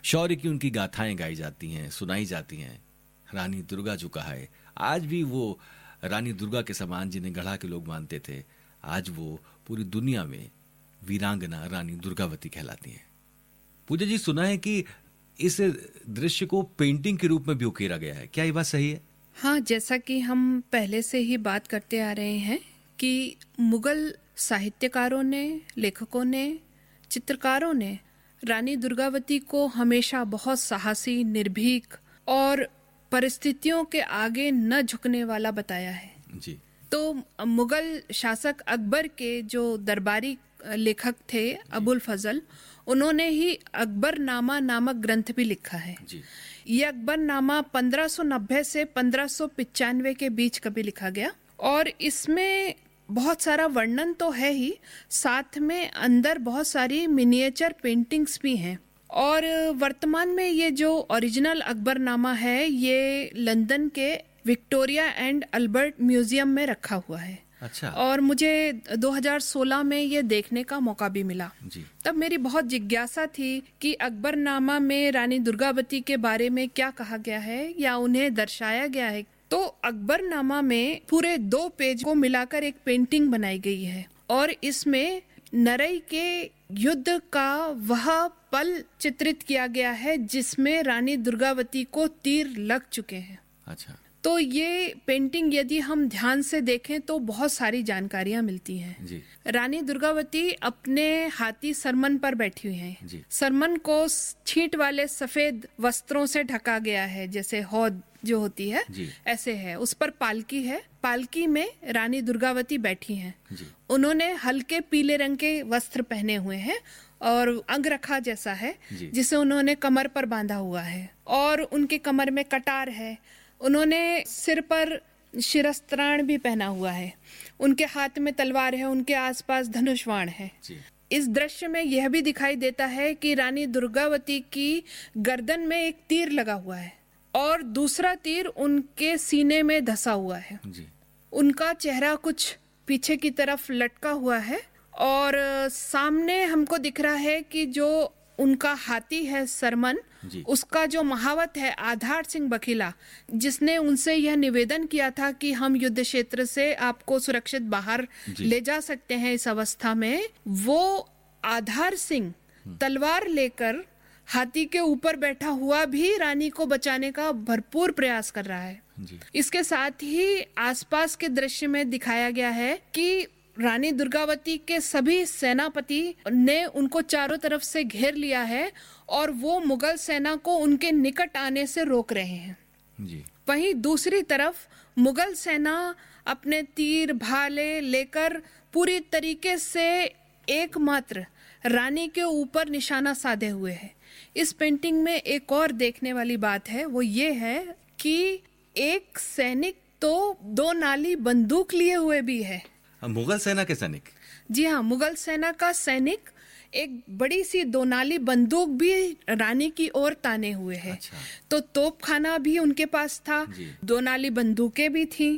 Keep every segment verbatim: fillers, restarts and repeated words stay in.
शौर्य की उनकी गाथाएं गाई जाती हैं, सुनाई जाती हैं। रानी दुर्गा जो कहा है, आज भी वो रानी दुर्गा के समान जिन्हें गढ़ा के लोग मानते थे, आज वो पूरी दुनिया में वीरांगना रानी दुर्गावती कहलाती हैं। पूजा जी, सुना है कि इस दृश्य को पेंटिंग के रूप में भी उकेरा गया है, क्या ये बात सही है? हाँ, जैसा कि हम पहले से ही बात करते आ रहे हैं कि मुगल साहित्यकारों ने, लेखकों ने, चित्रकारों ने रानी दुर्गावती को हमेशा बहुत साहसी, निर्भीक और परिस्थितियों के आगे न झुकने वाला बताया है जी। तो मुगल शासक अकबर के जो दरबारी लेखक थे अबुल फजल, उन्होंने ही अकबरनामा नामक ग्रंथ भी लिखा है जी। ये अकबरनामा पंद्रह सौ नब्बे से पंद्रह सौ पचानवे के बीच कभी लिखा गया और इसमें बहुत सारा वर्णन तो है ही, साथ में अंदर बहुत सारी मिनिएचर पेंटिंग्स भी हैं। और वर्तमान में ये जो ओरिजिनल अकबरनामा है ये लंदन के विक्टोरिया एंड अल्बर्ट म्यूजियम में रखा हुआ है। अच्छा। और मुझे दो हज़ार सोलह में ये देखने का मौका भी मिला जी। तब मेरी बहुत जिज्ञासा थी कि अकबरनामा में रानी दुर्गावती के बारे में क्या कहा गया है या उन्हें दर्शाया गया है। तो अकबरनामा में पूरे दो पेज को मिलाकर एक पेंटिंग बनाई गई है और इसमें नरई के युद्ध का वह पल चित्रित किया गया है जिसमें रानी दुर्गावती को तीर लग चुके हैं। अच्छा। तो ये पेंटिंग यदि हम ध्यान से देखें तो बहुत सारी जानकारियां मिलती हैं जी। रानी दुर्गावती अपने हाथी सरमन पर बैठी हुई हैं जी। सरमन को छींट वाले सफेद वस्त्रों से ढका गया है, जैसे हौद जो होती है जी। ऐसे है। उस पर पालकी है, पालकी में रानी दुर्गावती बैठी हैं। जी। उन्होंने हल्के पीले रंग के वस्त्र पहने हुए हैं और अंगरखा जैसा है जिसे उन्होंने कमर पर बांधा हुआ है और उनके कमर में कटार है। उन्होंने सिर पर शिरस्त्राण भी पहना हुआ है, उनके हाथ में तलवार है, उनके आसपास धनुष्वाण है। इस दृश्य में यह भी दिखाई देता है कि रानी दुर्गावती की गर्दन में एक तीर लगा हुआ है और दूसरा तीर उनके सीने में धसा हुआ है जी। उनका चेहरा कुछ पीछे की तरफ लटका हुआ है और सामने हमको दिख रहा है कि जो उनका हाथी है सरमन, उसका जो महावत है आधार सिंह बखीला, जिसने उनसे यह निवेदन किया था कि हम युद्ध क्षेत्र से आपको सुरक्षित बाहर ले जा सकते हैं इस अवस्था में, वो आधार सिंह तलवार लेकर हाथी के ऊपर बैठा हुआ भी रानी को बचाने का भरपूर प्रयास कर रहा है जी। इसके साथ ही आसपास के दृश्य में दिखाया गया है कि रानी दुर्गावती के सभी सेनापति ने उनको चारों तरफ से घेर लिया है और वो मुगल सेना को उनके निकट आने से रोक रहे हैं जी। वहीं दूसरी तरफ मुगल सेना अपने तीर भाले लेकर पूरी तरीके से एकमात्र रानी के ऊपर निशाना साधे हुए है। इस पेंटिंग में एक और देखने वाली बात है, वो ये है कि एक सैनिक तो दो नाली बंदूक लिए हुए भी है। मुगल सेना के सैनिक? जी हाँ, मुगल सेना का सैनिक एक बड़ी सी दो नाली बंदूक भी रानी की ओर ताने हुए है। अच्छा। तो तोपखाना भी उनके पास था, दो नाली बंदूकें भी थी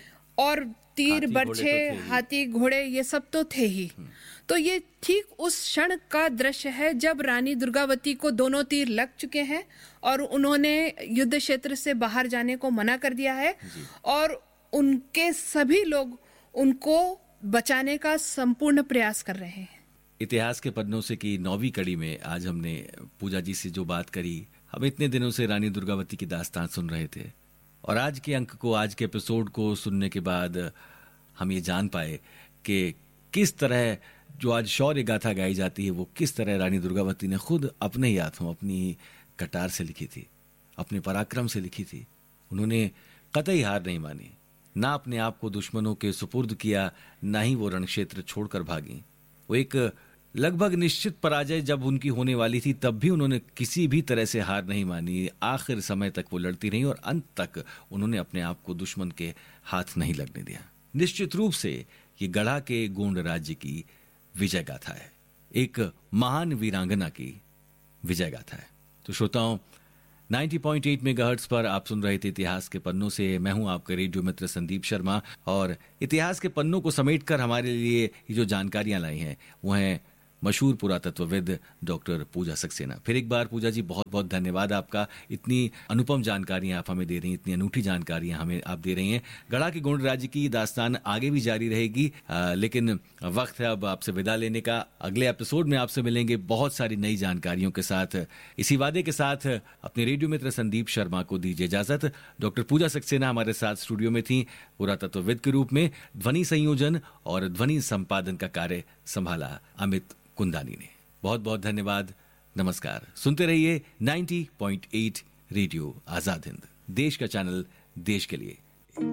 और तीर बर्छे तो हाथी घोड़े ये सब तो थे ही। तो ये ठीक उस क्षण का दृश्य है जब रानी दुर्गावती को दोनों तीर लग चुके हैं और उन्होंने युद्ध क्षेत्र से बाहर जाने को मना कर दिया है और उनके सभी लोग उनको बचाने का संपूर्ण प्रयास कर रहे हैं। इतिहास के पन्नों से की नौवीं कड़ी में आज हमने पूजा जी से जो बात करी, हम इतने दिनों से रानी दुर्गावती की दास्तान सुन रहे थे और आज के अंक को, आज के एपिसोड को सुनने के बाद हम ये जान पाए कि किस तरह जो आज शौर्य गाथा गाई जाती है वो किस तरह रानी दुर्गावती ने खुद अपने ही हाथों अपनी कटार से लिखी थी, अपने पराक्रम से लिखी थी। उन्होंने कतई हार नहीं मानी, ना अपने आप को दुश्मनों के सुपुर्द किया, ना ही वो रणक्षेत्र छोड़कर भागी। वो एक लगभग निश्चित पराजय जब उनकी होने वाली थी तब भी उन्होंने किसी भी तरह से हार नहीं मानी। आखिर समय तक वो लड़ती रही और अंत तक उन्होंने अपने आप को दुश्मन के हाथ नहीं लगने दिया। निश्चित रूप से ये गढ़ा के गोंड राज्य की विजय गाथा है, एक महान वीरांगना की विजय गाथा है। तो श्रोताओं, नब्बे पॉइंट आठ मेगाहर्ट्ज पर आप सुन रहे थे इतिहास के पन्नों से। मैं हूं आपका रेडियो मित्र संदीप शर्मा और इतिहास के पन्नों को समेटकर हमारे लिए ये जो जानकारियां लाई हैं वो हैं मशहूर पुरातत्वविद डॉक्टर पूजा सक्सेना। फिर एक बार पूजा जी बहुत बहुत धन्यवाद आपका, इतनी अनुपम जानकारियां आप हमें दे रही हैं, इतनी अनूठी जानकारियां हमें आप दे रही हैं। गढ़ा के गोंड राज्य की दास्तान आगे भी जारी रहेगी, आ, लेकिन वक्त है अब आपसे विदा लेने का। अगले एपिसोड में आपसे मिलेंगे बहुत सारी नई जानकारियों के साथ। इसी वादे के साथ अपने रेडियो मित्र संदीप शर्मा को दीजिए इजाजत। डॉक्टर पूजा सक्सेना हमारे साथ स्टूडियो में थी, पुरातत्वविद के रूप में। ध्वनि संयोजन और ध्वनि संपादन का कार्य संभाला अमित कुंदानी ने। बहुत बहुत धन्यवाद, नमस्कार। सुनते रहिए नब्बे पॉइंट आठ रेडियो आजाद हिंद, देश का चैनल, देश के लिए।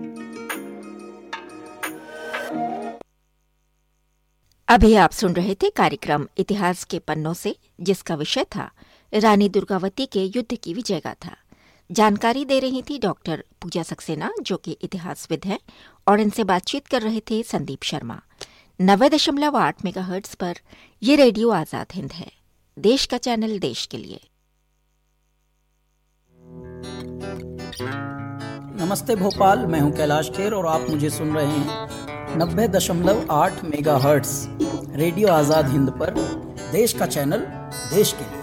अभी आप सुन रहे थे कार्यक्रम इतिहास के पन्नों से, जिसका विषय था रानी दुर्गावती के युद्ध की विजय गाथा। जानकारी दे रही थी डॉक्टर पूजा सक्सेना, जो कि इतिहासविद हैं, और इनसे बातचीत कर रहे थे संदीप शर्मा। नब्बे दशमलव आठ मेगाहर्ट्ज पर यह रेडियो आजाद हिंद है, देश का चैनल, देश के लिए। नमस्ते भोपाल, मैं हूं कैलाश खेर और आप मुझे सुन रहे हैं नब्बे दशमलव आठ मेगाहर्ट्ज रेडियो आजाद हिंद पर, देश का चैनल, देश के लिए।